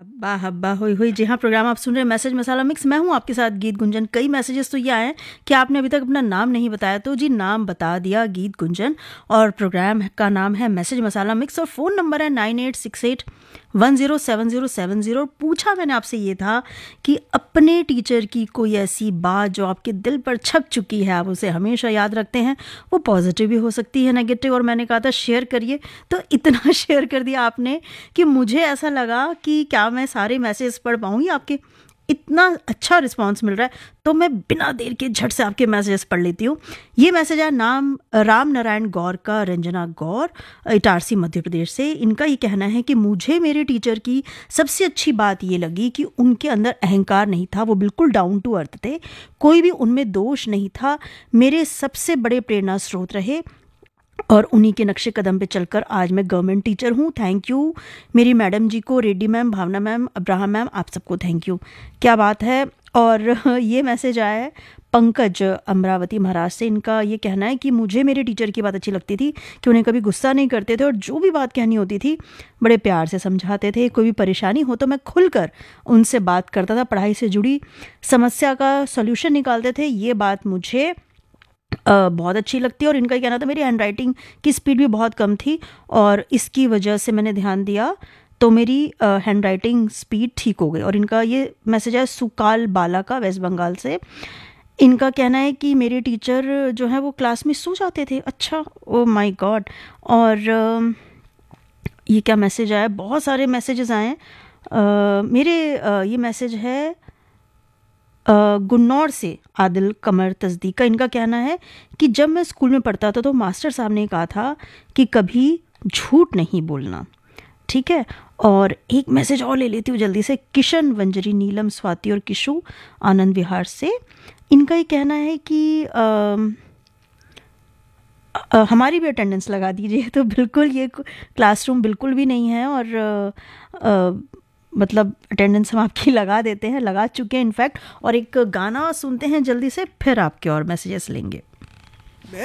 हब्बा हब्बा हुई हुई। जी हाँ, प्रोग्राम आप सुन रहे हैं मैसेज मसाला मिक्स। मैं हूँ आपके साथ गीत गुंजन। कई मैसेजेस तो ये आए हैं कि आपने अभी तक अपना नाम नहीं बताया, तो जी नाम बता दिया, गीत गुंजन। और प्रोग्राम का नाम है मैसेज मसाला मिक्स और फ़ोन नंबर है 9868107070। पूछा मैंने आपसे ये था कि अपने टीचर की कोई ऐसी बात जो आपके दिल पर छप चुकी है, आप उसे हमेशा याद रखते हैं। वो पॉजिटिव भी हो सकती है, नेगेटिव, और मैंने कहा था शेयर करिए, तो इतना शेयर कर दिया आपने कि मुझे ऐसा लगा कि क्या मैं सारे मैसेज पढ़ पाऊंगी आपके। इतना अच्छा रिस्पांस मिल रहा है, तो मैं बिना देर के झट से आपके मैसेजेस पढ़ लेती हूँ। ये मैसेज है नाम राम नारायण गौर का, रंजना गौर, इटारसी मध्य प्रदेश से। इनका ये कहना है कि मुझे मेरे टीचर की सबसे अच्छी बात ये लगी कि उनके अंदर अहंकार नहीं था, वो बिल्कुल डाउन टू अर्थ थे, कोई भी उनमें दोष नहीं था। मेरे सबसे बड़े प्रेरणा स्रोत रहे और उन्हीं के नक्शे कदम पे चलकर आज मैं गवर्नमेंट टीचर हूँ। थैंक यू मेरी मैडम जी को, रेड्डी मैम, भावना मैम, अब्राहम मैम, आप सबको थैंक यू। क्या बात है। और ये मैसेज आया है पंकज अमरावती महाराष्ट्र से। इनका ये कहना है कि मुझे मेरे टीचर की बात अच्छी लगती थी कि उन्हें कभी गुस्सा नहीं करते थे और जो भी बात कहनी होती थी बड़े प्यार से समझाते थे। कोई भी परेशानी हो तो मैं खुलकर उनसे बात करता था, पढ़ाई से जुड़ी समस्या का सॉल्यूशन निकालते थे। ये बात मुझे बहुत अच्छी लगती है। और इनका कहना था मेरी हैंडराइटिंग की स्पीड भी बहुत कम थी और इसकी वजह से मैंने ध्यान दिया तो मेरी हैंडराइटिंग स्पीड ठीक हो गई। और इनका ये मैसेज है सुकाल बाला का, वेस्ट बंगाल से। इनका कहना है कि मेरे टीचर जो है वो क्लास में सो जाते थे। अच्छा, ओ माय गॉड। और ये क्या मैसेज आया, बहुत सारे मैसेजेस आए हैं। मेरे ये मैसेज है गुन्नौर से आदिल कमर तस्दीक का। इनका कहना है कि जब मैं स्कूल में पढ़ता था तो मास्टर साहब ने कहा था कि कभी झूठ नहीं बोलना। ठीक है, और एक मैसेज और ले लेती हूँ जल्दी से। किशन, वंजरी, नीलम, स्वाति और किशु आनंद विहार से। इनका ये कहना है कि हमारी भी अटेंडेंस लगा दीजिए। तो बिल्कुल ये क्लासरूम बिल्कुल भी नहीं है और मतलब अटेंडेंस हम आपकी लगा देते हैं, लगा चुके हैं इनफैक्ट। और एक गाना सुनते हैं जल्दी से, फिर आपके और मैसेजेस लेंगे।